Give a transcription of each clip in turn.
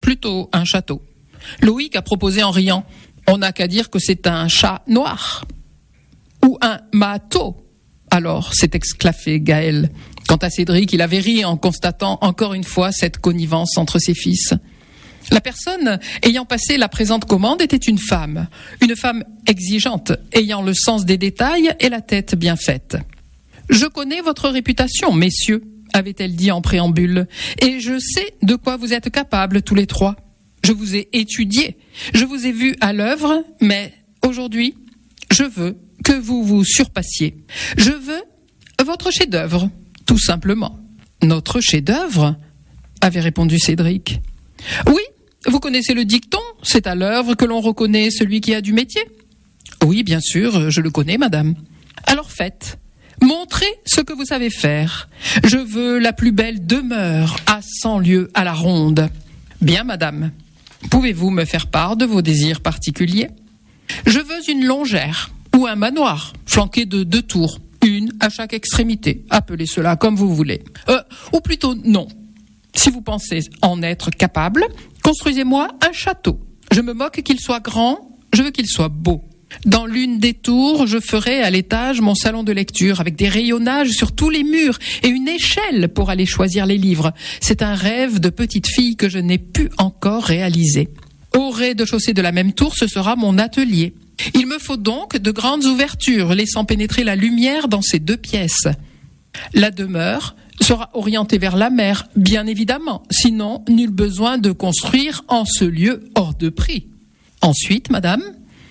plutôt un château. Loïc a proposé en riant. On n'a qu'à dire que c'est un chat noir. Ou un mâteau. Alors, s'est exclaffé Gaël. Quant à Cédric, il avait ri en constatant encore une fois cette connivence entre ses fils. La personne ayant passé la présente commande était une femme exigeante, ayant le sens des détails et la tête bien faite. « Je connais votre réputation, messieurs, » avait-elle dit en préambule, « et je sais de quoi vous êtes capables tous les trois. Je vous ai étudié, je vous ai vu à l'œuvre, mais aujourd'hui, je veux que vous vous surpassiez. Je veux votre chef-d'œuvre, tout simplement. » « Notre chef-d'œuvre » avait répondu Cédric. « Oui, vous connaissez le dicton, c'est à l'œuvre que l'on reconnaît celui qui a du métier. »« Oui, bien sûr, je le connais, madame. »« Alors faites. Montrez ce que vous savez faire. Je veux la plus belle demeure à 100 lieues à la ronde. »« Bien, madame. Pouvez-vous me faire part de vos désirs particuliers ? » ?»« Je veux une longère ou un manoir, flanqué de 2 tours, une à chaque extrémité. Appelez cela comme vous voulez. Ou plutôt non. Si vous pensez en être capable, construisez-moi un château. Je me moque qu'il soit grand, je veux qu'il soit beau. Dans l'une des tours, je ferai à l'étage mon salon de lecture avec des rayonnages sur tous les murs et une échelle pour aller choisir les livres. C'est un rêve de petite fille que je n'ai pu encore réaliser. Au rez-de-chaussée de la même tour, ce sera mon atelier. Il me faut donc de grandes ouvertures, laissant pénétrer la lumière dans ces 2 pièces. La demeure sera orientée vers la mer, bien évidemment, sinon nul besoin de construire en ce lieu hors de prix. Ensuite, madame,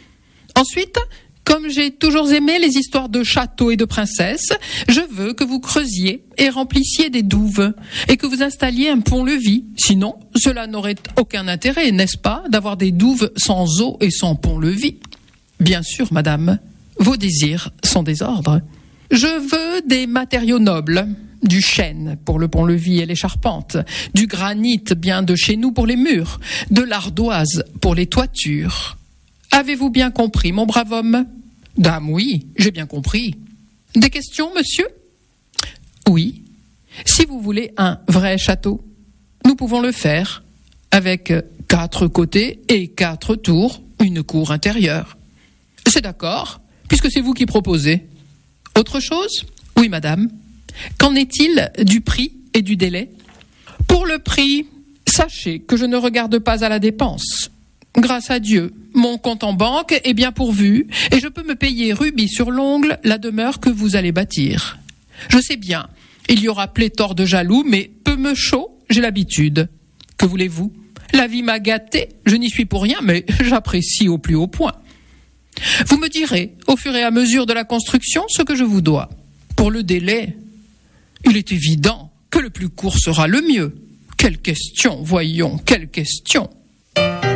comme j'ai toujours aimé les histoires de châteaux et de princesses, je veux que vous creusiez et remplissiez des douves et que vous installiez un pont-levis. Sinon, cela n'aurait aucun intérêt, n'est-ce pas, d'avoir des douves sans eau et sans pont-levis. Bien sûr, madame, vos désirs sont des ordres. Je veux des matériaux nobles, du chêne pour le pont-levis et les charpentes, du granit bien de chez nous pour les murs, de l'ardoise pour les toitures. Avez-vous bien compris, mon brave homme ? Dame, oui, j'ai bien compris. Des questions, monsieur ? Oui. Si vous voulez un vrai château, nous pouvons le faire avec 4 côtés et 4 tours, une cour intérieure. C'est d'accord, puisque c'est vous qui proposez. Autre chose ? Oui, madame. Qu'en est-il du prix et du délai ? Pour le prix, sachez que je ne regarde pas à la dépense. Grâce à Dieu, mon compte en banque est bien pourvu et je peux me payer rubis sur l'ongle la demeure que vous allez bâtir. Je sais bien, il y aura pléthore de jaloux, mais peu me chaud, j'ai l'habitude. Que voulez-vous ? La vie m'a gâté, je n'y suis pour rien, mais j'apprécie au plus haut point. Vous me direz, au fur et à mesure de la construction, ce que je vous dois. Pour le délai, il est évident que le plus court sera le mieux. Quelle question, voyons, quelle question.